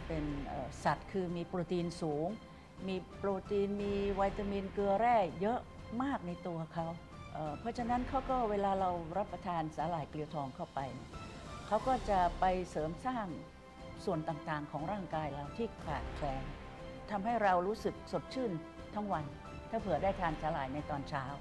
เป็นสัตว์คือมีโปรตีนสูงมีโปรตีนมีวิตามินเกลือแร่เยอะมากในตัวเขาเพราะฉะนั้นเขาก็เวลาเรารับประทานสาหร่ายเกลียวทองเข้าไปเขาก็จะไปเสริมสร้างส่วนต่างๆของร่างกายเราที่ขาดแคลนทำให้เรารู้สึกสดชื่นทั้งวันถ้าเผื่อได้ทานสาหร่ายในตอนเช้า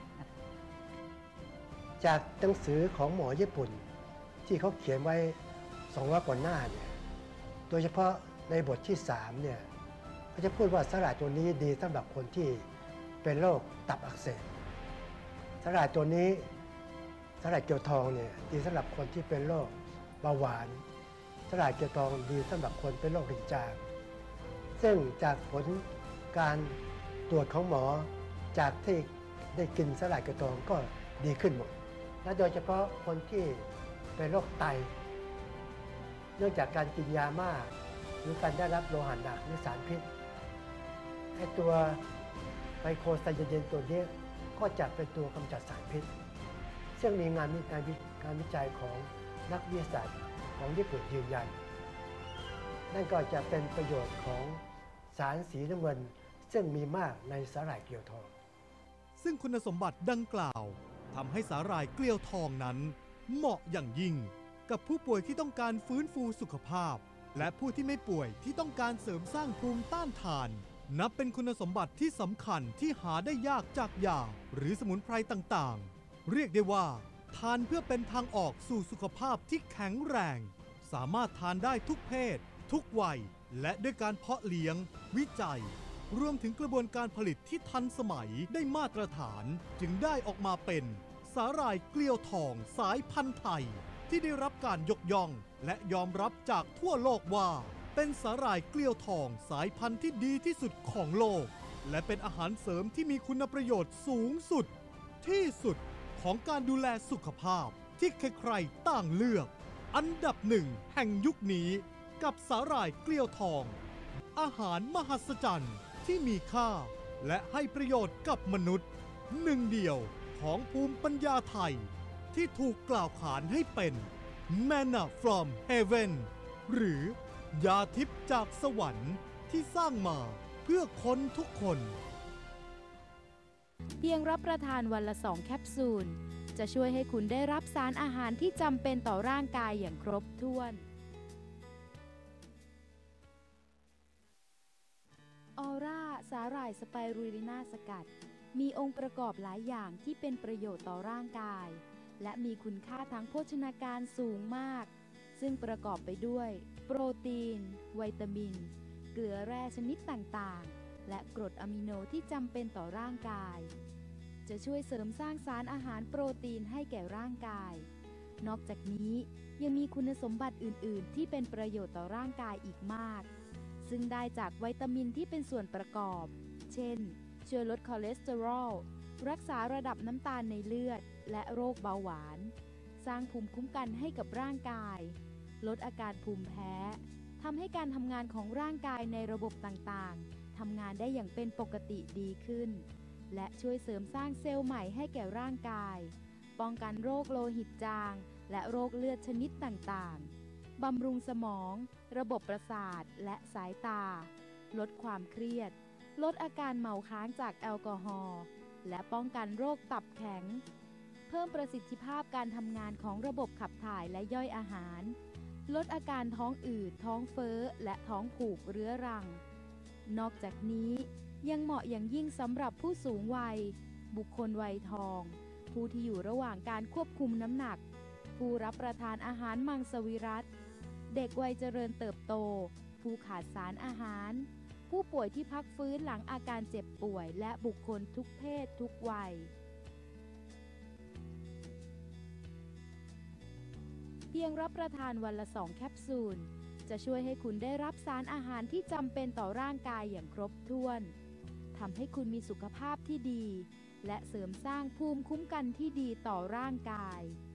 จากหนังสือของหมอญี่ปุ่นที่เขาเขียนไว้200 กว่าหน้าเนี่ยโดยเฉพาะในบทที่3เนี่ยเขาจะพูดว่าสาหร่ายตัวนี้ดีสำหรับคนที่เป็นโรคตับอักเสบสาหร่ายตัวนี้สาหร่ายเกลียวทองเนี่ยดีสำหรับคนที่เป็นโรคเบาหวานสาหร่ายเกลียวทองดีสำหรับคนเป็นโรคลิ้นจามซึ่งจากผลการตรวจของหมอจากที่ได้กินสาหร่ายเกลียวทองก็ดีขึ้นหมดและโดยเฉพาะคนที่เป็นโรคไตเนื่องจากการกินยามากหรือการได้รับโลหะหนักหรือสารพิษไอ้ตัวไมโครไซยานินตัวนี้ก็จะเป็นตัวกำจัดสารพิษซึ่งมีงานวิจัยของนักวิทยาศาสตร์ของญี่ปุ่นยืนยันนั่นก็จะเป็นประโยชน์ของสารสีน้ำเงินซึ่งมีมากในสาหร่ายเกลียวทองซึ่งคุณสมบัติดังกล่าวทำให้สาหร่ายเกลียวทองนั้นเหมาะอย่างยิ่งกับผู้ป่วยที่ต้องการฟื้นฟูสุขภาพและผู้ที่ไม่ป่วยที่ต้องการเสริมสร้างภูมิต้านทานนับเป็นคุณสมบัติที่สำคัญที่หาได้ยากจากยาหรือสมุนไพรต่างๆเรียกได้ว่าทานเพื่อเป็นทางออกสู่สุขภาพที่แข็งแรงสามารถทานได้ทุกเพศทุกวัยและด้วยการเพาะเลี้ยงวิจัยรวมถึงกระบวนการผลิตที่ทันสมัยได้มาตรฐานจึงได้ออกมาเป็นสาหร่ายเกลียวทองสายพันธุ์ไทยที่ได้รับการยกย่องและยอมรับจากทั่วโลกว่าเป็นสาหร่ายเกลียวทองสายพันธุ์ที่ดีที่สุดของโลกและเป็นอาหารเสริมที่มีคุณประโยชน์สูงสุดที่สุดของการดูแลสุขภาพที่ใครๆต่างเลือกอันดับหนึ่งแห่งยุคนี้กับสาหร่ายเกลียวทองอาหารมหัศจรรย์ที่มีค่าและให้ประโยชน์กับมนุษย์หนึ่งเดียวของภูมิปัญญาไทยที่ถูกกล่าวขานให้เป็น Manna from Heaven หรือยาทิพย์จากสวรรค์ที่สร้างมาเพื่อคนทุกคนเพียงรับประทานวันละ2 แคปซูลจะช่วยให้คุณได้รับสารอาหารที่จำเป็นต่อร่างกายอย่างครบถ้วนออร่าสาหร่ายสไปรูลิน่าสกัดมีองค์ประกอบหลายอย่างที่เป็นประโยชน์ต่อร่างกายและมีคุณค่าทางโภชนาการสูงมากซึ่งประกอบไปด้วยโปรตีนวิตามินเกลือแร่ชนิดต่างๆและกรดอะมิโนที่จำเป็นต่อร่างกายจะช่วยเสริมสร้างสารอาหารโปรตีนให้แก่ร่างกายนอกจากนี้ยังมีคุณสมบัติอื่นๆที่เป็นประโยชน์ต่อร่างกายอีกมากซึ่งได้จากวิตามินที่เป็นส่วนประกอบเช่นช่วยลดคอเลสเตอรอลรักษาระดับน้ำตาลในเลือดและโรคเบาหวานสร้างภูมิคุ้มกันให้กับร่างกายลดอาการภูมิแพ้ทำให้การทำงานของร่างกายในระบบต่างๆทำงานได้อย่างเป็นปกติดีขึ้นและช่วยเสริมสร้างเซลล์ใหม่ให้แก่ร่างกายป้องกันโรคโลหิตจางและโรคเลือดชนิดต่างๆบำรุงสมองระบบประสาทและสายตาลดความเครียดลดอาการเมาค้างจากแอลกอฮอล์และป้องกันโรคตับแข็งเพิ่มประสิทธิภาพการทำงานของระบบขับถ่ายและย่อยอาหารลดอาการท้องอืดท้องเฟ้อและท้องผูกเรื้อรังนอกจากนี้ยังเหมาะอย่างยิ่งสำหรับผู้สูงวัยบุคคลวัยทองผู้ที่อยู่ระหว่างการควบคุมน้ำหนักผู้รับประทานอาหารมังสวิรัติเด็กวัยเจริญเติบโตผู้ขาดสารอาหารผู้ป่วยที่พักฟื้นหลังอาการเจ็บป่วยและบุคคลทุกเพศทุกวัยเพียงรับประทานวันละ2 แคปซูลจะช่วยให้คุณได้รับสารอาหารที่จำเป็นต่อร่างกายอย่างครบถ้วนทำให้คุณมีสุขภาพที่ดีและเสริมสร้างภูมิคุ้มกันที่ดีต่อร่างกาย